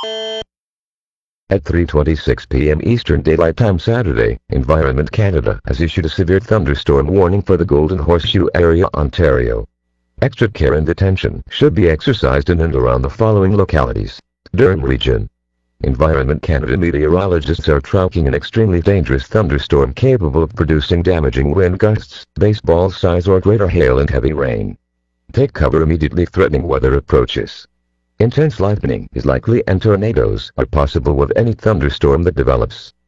At 3:26 p.m. Eastern Daylight Time Saturday, Environment Canada has issued a severe thunderstorm warning for the Golden Horseshoe area, Ontario. Extra care and attention should be exercised in and around the following localities. Durham Region. Environment Canada meteorologists are tracking an extremely dangerous thunderstorm capable of producing damaging wind gusts, baseball size or greater hail and heavy rain. Take cover immediately. Threatening weather approaches. Intense lightning is likely and tornadoes are possible with any thunderstorm that develops.